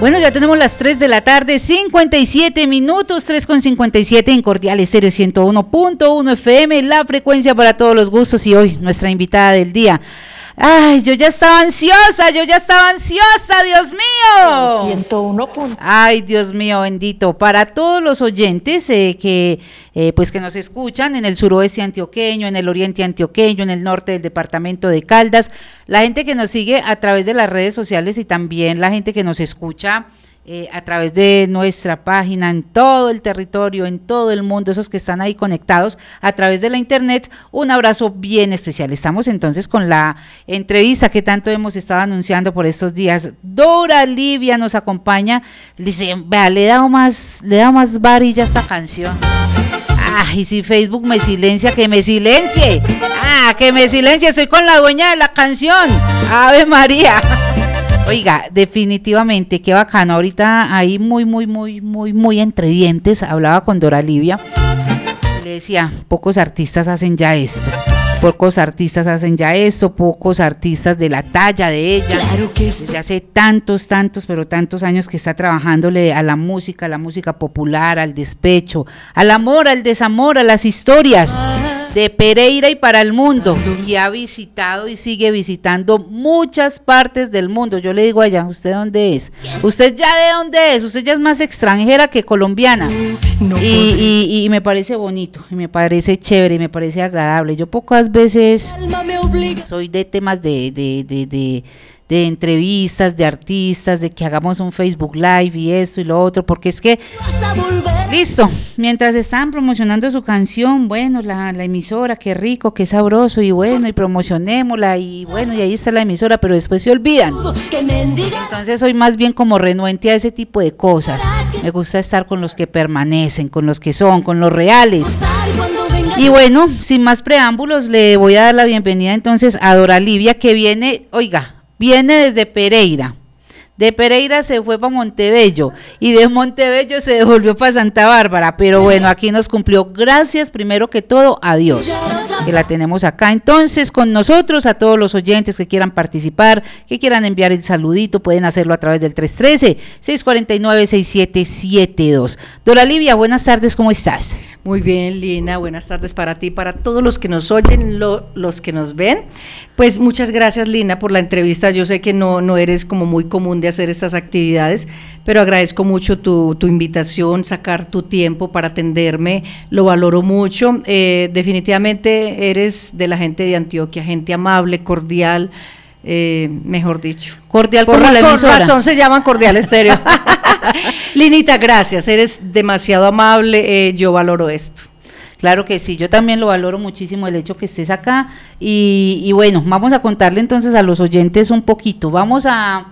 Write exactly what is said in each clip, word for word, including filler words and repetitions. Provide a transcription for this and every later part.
Bueno, ya tenemos las tres de la tarde, cincuenta y siete minutos, tres con cincuenta y siete en Cordial Estéreo ciento uno punto uno F M, la frecuencia para todos los gustos, y hoy nuestra invitada del día. Ay, yo ya estaba ansiosa, yo ya estaba ansiosa, Dios mío. ciento uno. Ay, Dios mío, bendito. Para todos los oyentes eh, que eh, pues que nos escuchan en el suroeste antioqueño, en el oriente antioqueño, en el norte del departamento de Caldas, la gente que nos sigue a través de las redes sociales y también la gente que nos escucha Eh, a través de nuestra página en todo el territorio, en todo el mundo, esos que están ahí conectados a través de la internet, un abrazo bien especial. Estamos entonces con la entrevista que tanto hemos estado anunciando por estos días. Dora Livia nos acompaña, dice, vea, le he dado más, le he dado más varilla a esta canción. Ah, y si Facebook me silencia, que me silencie. Ah, que me silencie, estoy con la dueña de la canción. Ave María. Oiga, definitivamente, qué bacano. Ahorita ahí muy, muy, muy, muy, muy entre dientes, hablaba con Dora Livia, le decía, pocos artistas hacen ya esto, pocos artistas hacen ya esto, pocos artistas de la talla de ella, claro que sí. Desde hace tantos, tantos, pero tantos años que está trabajándole a la música, a la música popular, al despecho, al amor, al desamor, a las historias de Pereira y para el mundo, que ha visitado y sigue visitando muchas partes del mundo. Yo le digo a ella, ¿usted dónde es? ¿Usted ya de dónde es? Usted ya es más extranjera que colombiana. Y, y, y me parece bonito, y me parece chévere, y me parece agradable. Yo pocas veces soy de temas de, de, de, de, de entrevistas, de artistas, de que hagamos un Facebook Live y esto y lo otro, porque es que listo, mientras estaban promocionando su canción, bueno, la, la emisora, qué rico, qué sabroso, y bueno, y promocionémosla, y bueno, y ahí está la emisora, pero después se olvidan. Entonces soy más bien como renuente a ese tipo de cosas. Me gusta estar con los que permanecen, con los que son, con los reales. Y bueno, sin más preámbulos, le voy a dar la bienvenida entonces a Dora Livia, que viene, oiga, viene desde Pereira. De Pereira se fue para Montebello y de Montebello se devolvió para Santa Bárbara, pero bueno, aquí nos cumplió. Gracias primero que todo a Dios, que la tenemos acá entonces con nosotros. A todos los oyentes que quieran participar, que quieran enviar el saludito, pueden hacerlo a través del tres uno tres, seis cuatro nueve, seis siete siete dos. Dora Livia, buenas tardes, ¿cómo estás? Muy bien, Lina, buenas tardes para ti, para todos los que nos oyen, lo, los que nos ven. Pues muchas gracias, Lina, por la entrevista. Yo sé que no, no eres como muy común de hacer estas actividades, pero agradezco mucho tu, tu invitación, sacar tu tiempo para atenderme, lo valoro mucho. Eh, definitivamente eres de la gente de Antioquia, gente amable, cordial, eh, mejor dicho. Cordial por como la emisora. Por razón se llaman Cordial Estéreo. Linita, gracias, eres demasiado amable, eh, yo valoro esto. Claro que sí, yo también lo valoro muchísimo el hecho que estés acá y, y bueno, vamos a contarle entonces a los oyentes un poquito, vamos a,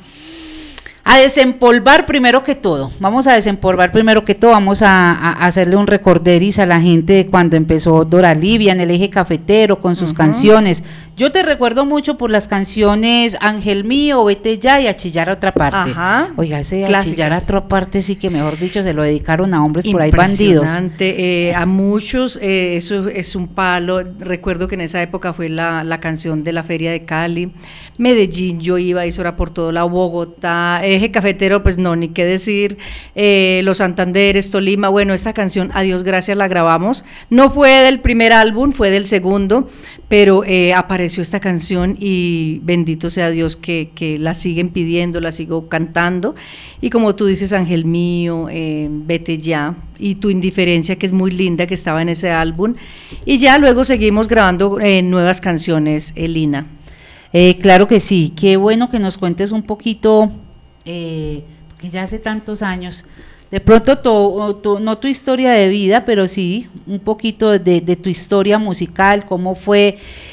a desempolvar primero que todo, vamos a desempolvar primero que todo, vamos a, a hacerle un recorderis a la gente de cuando empezó Dora Livia en el eje cafetero con sus uh-huh. canciones. Yo te recuerdo mucho por las canciones Ángel Mío, Vete Ya y A Chillar a Otra Parte. Ajá. Oiga, ese A Chillar a Otra Parte sí que, mejor dicho, se lo dedicaron a hombres por ahí bandidos. Impresionante, eh, a muchos, eh, eso es un palo. Recuerdo que en esa época fue la, la canción de la Feria de Cali, Medellín, yo iba, eso era por todo lado, Bogotá, eje cafetero, pues no, ni qué decir, eh, Los Santanderes, Tolima. Bueno, esta canción, a Dios gracias, la grabamos. No fue del primer álbum, fue del segundo, pero eh, apareció esta canción y bendito sea Dios que, que la siguen pidiendo, la sigo cantando, y como tú dices, Ángel Mío, eh, Vete Ya, y Tu Indiferencia, que es muy linda, que estaba en ese álbum, y ya luego seguimos grabando eh, nuevas canciones, Elina. Eh, claro que sí, qué bueno que nos cuentes un poquito, eh, porque ya hace tantos años, de pronto tu, tu, no tu historia de vida, pero sí un poquito de, de tu historia musical, cómo fue.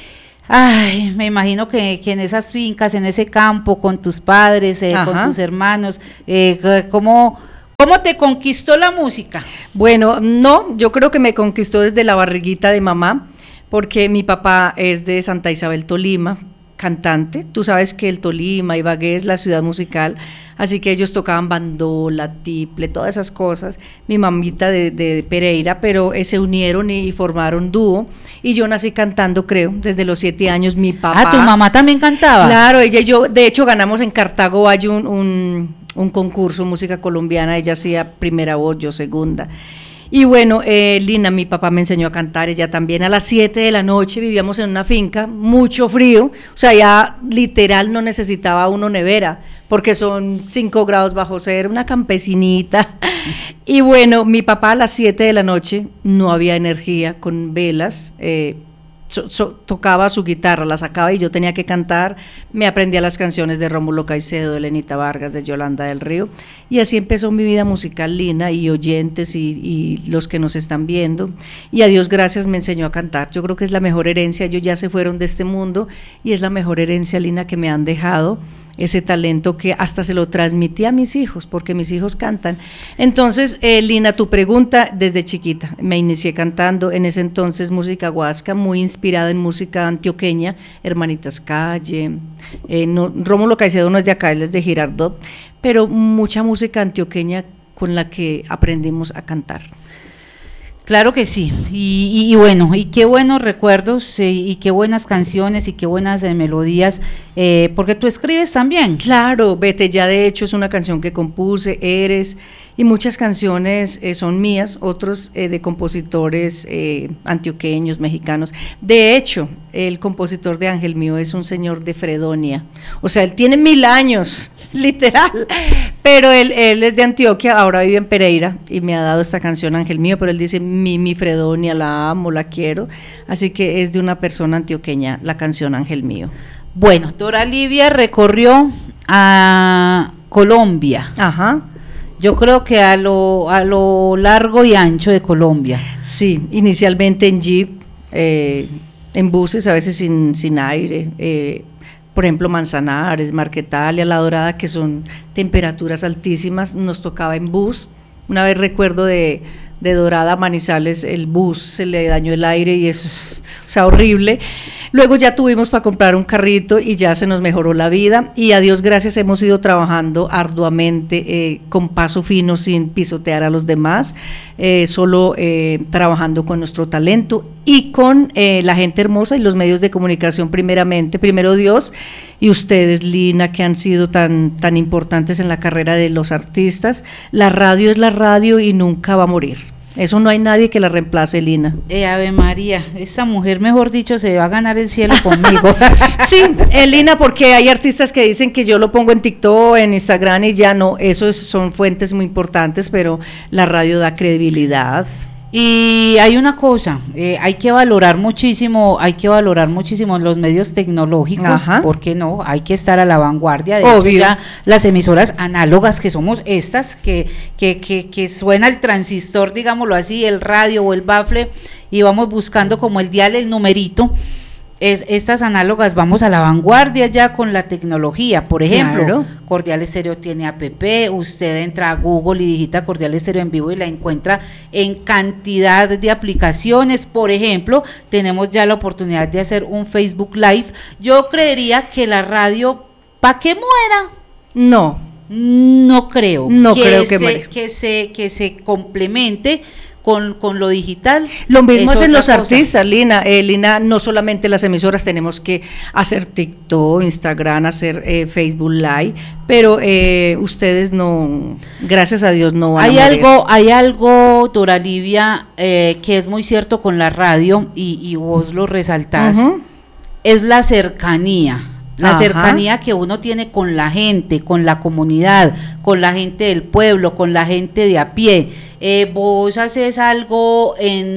Ay, me imagino que, que en esas fincas, en ese campo, con tus padres, eh, con tus hermanos, eh, ¿cómo, ¿cómo te conquistó la música? Bueno, no, yo creo que me conquistó desde la barriguita de mamá, porque mi papá es de Santa Isabel, Tolima, cantante. Tú sabes que el Tolima, Ibagué es la ciudad musical, así que ellos tocaban bandola, tiple, todas esas cosas. Mi mamita de, de Pereira, pero eh, se unieron y, y formaron dúo, y yo nací cantando, creo, desde los siete años. Mi papá. Ah, ¿tu mamá también cantaba? Claro, ella y yo, de hecho, ganamos en Cartago hay un, un un concurso, música colombiana, ella hacía primera voz, yo segunda. Y bueno, eh, Lina, mi papá me enseñó a cantar, ella también. A las siete de la noche vivíamos en una finca, mucho frío, o sea, ya literal no necesitaba uno nevera, porque son cinco grados bajo cero, una campesinita. Y bueno, mi papá a las siete de la noche no había energía, con velas, eh, So, so, tocaba su guitarra, la sacaba y yo tenía que cantar, me aprendía las canciones de Rómulo Caicedo, de Lenita Vargas, de Yolanda del Río, y así empezó mi vida musical, Lina, y oyentes y, y los que nos están viendo, y a Dios gracias me enseñó a cantar. Yo creo que es la mejor herencia, ellos ya se fueron de este mundo y es la mejor herencia, Lina, que me han dejado, ese talento que hasta se lo transmití a mis hijos, porque mis hijos cantan. Entonces, eh, Lina, tu pregunta, desde chiquita, me inicié cantando, en ese entonces música huasca, muy inspirada en música antioqueña, Hermanitas Calle, eh, no, Rómulo Caicedo no es de acá, él es de Girardot, pero mucha música antioqueña con la que aprendimos a cantar. Claro que sí, y, y, y bueno, y qué buenos recuerdos, eh, y qué buenas canciones, y qué buenas eh, melodías, eh, porque tú escribes también. Claro, Vete ya, de hecho es una canción que compuse, Eres, y muchas canciones eh, son mías, otros eh, de compositores eh, antioqueños, mexicanos. De hecho, el compositor de Ángel Mío es un señor de Fredonia, o sea, él tiene mil años, literal, pero él, él es de Antioquia, ahora vive en Pereira, y me ha dado esta canción Ángel Mío, pero él dice, mi, mi Fredonia, la amo, la quiero, así que es de una persona antioqueña, la canción Ángel Mío. Bueno, Dora Livia recorrió a Colombia. Ajá. Yo creo que a lo, a lo largo y ancho de Colombia. Sí, inicialmente en jeep, eh, en buses, a veces sin, sin aire, eh, por ejemplo Manzanares, Marquetalia, La Dorada, que son temperaturas altísimas, nos tocaba en bus. Una vez recuerdo de, de Dorada a Manizales, el bus se le dañó el aire y eso es, o sea, horrible. Luego ya tuvimos para comprar un carrito y ya se nos mejoró la vida, y a Dios gracias hemos ido trabajando arduamente, eh, con paso fino, sin pisotear a los demás, eh, solo eh, trabajando con nuestro talento y con eh, la gente hermosa y los medios de comunicación primeramente, primero Dios y ustedes, Lina, que han sido tan, tan importantes en la carrera de los artistas. La radio es la radio y nunca va a morir. Eso no hay nadie que la reemplace, Lina. Eh, Ave María, esta mujer, mejor dicho, se va a ganar el cielo conmigo. Sí, eh, Lina, porque hay artistas que dicen que yo lo pongo en TikTok, en Instagram y ya no, esos son fuentes muy importantes, pero la radio da credibilidad. Y hay una cosa, eh, hay que valorar muchísimo, hay que valorar muchísimo los medios tecnológicos. Ajá. ¿Por qué no? Hay que estar a la vanguardia. De Obvio. Hecho, ya las emisoras análogas que somos estas, que, que, que, que suena el transistor, digámoslo así, el radio o el bafle, y vamos buscando como el dial, el numerito. Es, estas análogas, vamos a la vanguardia ya con la tecnología. Por ejemplo, claro. Cordial Estéreo tiene app, usted entra a Google y digita Cordial Estéreo en vivo y la encuentra en cantidad de aplicaciones. Por ejemplo, tenemos ya la oportunidad de hacer un Facebook Live. Yo creería que la radio, ¿pa' qué muera? No, no creo. No que creo que se, muera. Que se, que se complemente Con, con lo digital. Lo mismo hacen los cosa. artistas, Lina. Eh, Lina, no solamente las emisoras tenemos que hacer TikTok, Instagram, hacer eh, Facebook Live, pero eh, ustedes no, gracias a Dios no van hay a morir. algo, hay algo, Dora Livia, eh, que es muy cierto con la radio, y, y vos lo resaltás, uh-huh. es la cercanía. La Ajá. cercanía que uno tiene con la gente, con la comunidad, con la gente del pueblo, con la gente de a pie. Eh, vos haces algo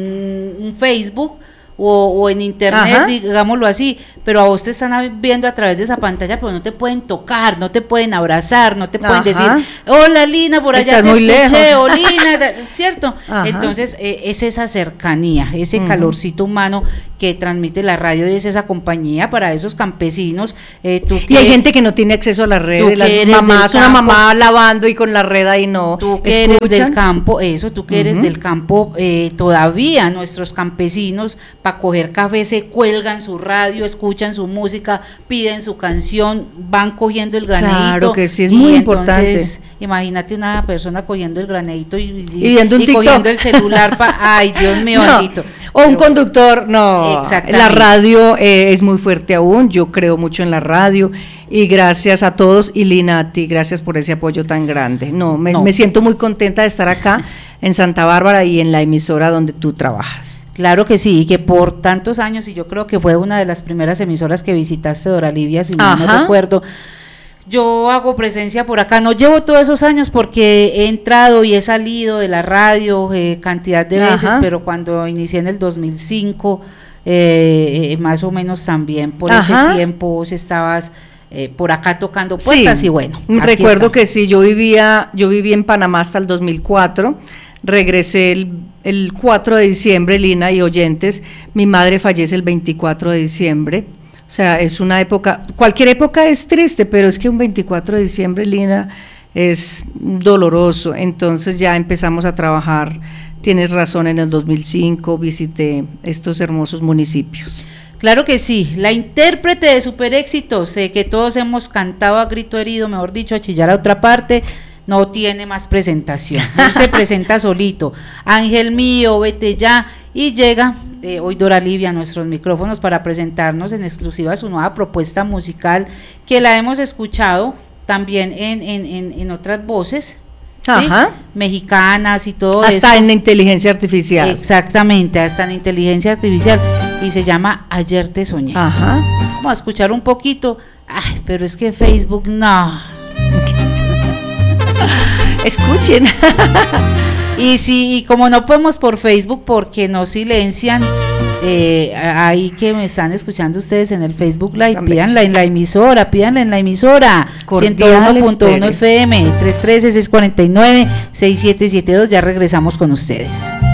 en un Facebook o, o en internet, Ajá. digámoslo así, pero a vos te están viendo a través de esa pantalla, pero no te pueden tocar, no te pueden abrazar, no te pueden Ajá. decir, hola Lina, por allá Estás te escuché, o Lina, ¿cierto? Ajá. Entonces eh, es esa cercanía, ese uh-huh. calorcito humano que transmite la radio, y es esa compañía para esos campesinos. Eh, tú que, y hay gente que no tiene acceso a las redes, las mamás, una mamá lavando y con la red ahí no tú que escuchan. Eres del campo, eso, tú que uh-huh. eres del campo, eh, todavía nuestros campesinos para coger café se cuelgan su radio, escuchan su música, piden su canción, van cogiendo el graneito. Claro que sí, es muy importante. Entonces, imagínate una persona cogiendo el graneito y, y, y, viendo un y TikTok. cogiendo el celular para, ay Dios mío, no. bendito. O un conductor, no. La radio eh, es muy fuerte aún, yo creo mucho en la radio y gracias a todos y Lina, a ti, gracias por ese apoyo tan grande. No, me, no. me siento muy contenta de estar acá en Santa Bárbara y en la emisora donde tú trabajas. Claro que sí, y que por tantos años, y yo creo que fue una de las primeras emisoras que visitaste, Dora Livia, si mal no recuerdo. Yo hago presencia por acá, no llevo todos esos años porque he entrado y he salido de la radio eh, cantidad de veces, Ajá. pero cuando inicié en el dos mil cinco, eh, eh, más o menos también por Ajá. ese tiempo vos estabas eh, por acá tocando puertas, sí. y bueno. Recuerdo está. que sí, yo vivía, yo viví en Panamá hasta el dos mil cuatro, regresé el, el cuatro de diciembre, Lina y oyentes, mi madre fallece el veinticuatro de diciembre. O sea, es una época, cualquier época es triste, pero es que un veinticuatro de diciembre, Lina, es doloroso. Entonces ya empezamos a trabajar, tienes razón, en el dos mil cinco visité estos hermosos municipios. Claro que sí, la intérprete de super éxitos, eh, que todos hemos cantado a grito herido, mejor dicho, a chillar a otra parte, no tiene más presentación, él se presenta solito. Ángel mío, vete ya, y llega eh, hoy Dora Livia a nuestros micrófonos para presentarnos en exclusiva su nueva propuesta musical, que la hemos escuchado también en, en, en, en otras voces, ¿sí? Ajá. mexicanas y todo hasta eso. Hasta en inteligencia artificial. Exactamente, hasta en inteligencia artificial, y se llama Ayer te soñé. Ajá. Vamos a escuchar un poquito. Ay, pero es que Facebook no. Escuchen. Y sí, y como no podemos por Facebook porque nos silencian, eh, ahí que me están escuchando ustedes en el Facebook Live, pídanla en la emisora, pídanla en la emisora, ciento uno punto uno F M, tres uno tres, seis cuatro nueve, seis siete siete dos, ya regresamos con ustedes.